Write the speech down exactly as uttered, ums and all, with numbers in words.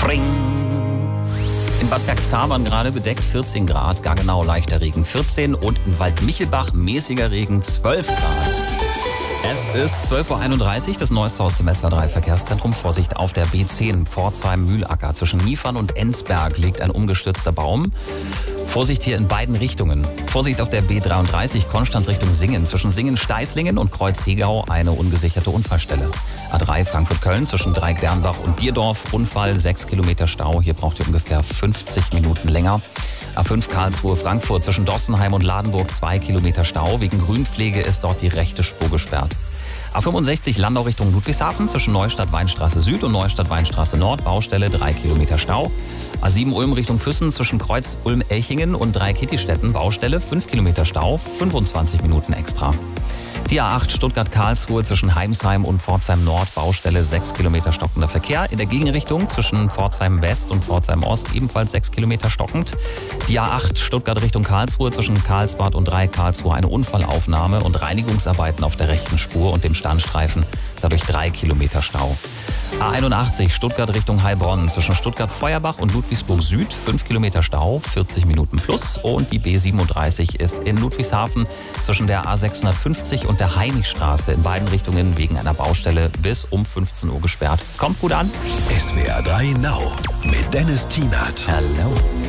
Fring. In Bad Bergzabern gerade bedeckt vierzehn Grad, Gaggenau leichter Regen vierzehn und in Waldmichelbach mäßiger Regen zwölf Grad. Es ist zwölf Uhr einunddreißig, das Neueste aus dem S W R drei Verkehrszentrum. Vorsicht auf der B zehn Pforzheim-Mühlacker. Zwischen Niefern und Enzberg liegt ein umgestürzter Baum. Vorsicht hier in beiden Richtungen. Vorsicht auf der B dreiunddreißig Konstanz Richtung Singen. Zwischen Singen-Steißlingen und Kreuz-Hegau eine ungesicherte Unfallstelle. A drei Frankfurt-Köln zwischen Dreieck-Dernbach und Dierdorf. Unfall, sechs Kilometer Stau. Hier braucht ihr ungefähr fünfzig Minuten länger. A fünf Karlsruhe-Frankfurt zwischen Dossenheim und Ladenburg zwei Kilometer Stau. Wegen Grünpflege ist dort die rechte Spur gesperrt. A fünfundsechzig Landau Richtung Ludwigshafen zwischen Neustadt-Weinstraße Süd und Neustadt-Weinstraße Nord. Baustelle drei Kilometer Stau. A sieben Ulm Richtung Füssen zwischen Kreuz Ulm-Elchingen und Dreieck-Hittistetten. Baustelle fünf Kilometer Stau, fünfundzwanzig Minuten extra. Die A acht Stuttgart-Karlsruhe zwischen Heimsheim und Pforzheim Nord. Baustelle sechs Kilometer stockender Verkehr. In der Gegenrichtung zwischen Pforzheim West und Pforzheim Ost ebenfalls sechs Kilometer stockend. Die A acht Stuttgart Richtung Karlsruhe zwischen Karlsbad und Dreieck Karlsruhe eine Unfallaufnahme und Reinigungsarbeiten auf der rechten Spur und dem Standstreifen. Dadurch drei Kilometer Stau. A einundachtzig Stuttgart Richtung Heilbronn zwischen Stuttgart-Feuerbach und Ludwigsburg Süd fünf Kilometer Stau, vierzig Minuten plus. Und die B siebenunddreißig ist in Ludwigshafen zwischen der A sechshundertfünfzig und der Heinrichstraße in beiden Richtungen wegen einer Baustelle bis um fünfzehn Uhr gesperrt. Kommt gut an. S W R drei Now mit Dennis Tienert. Hallo.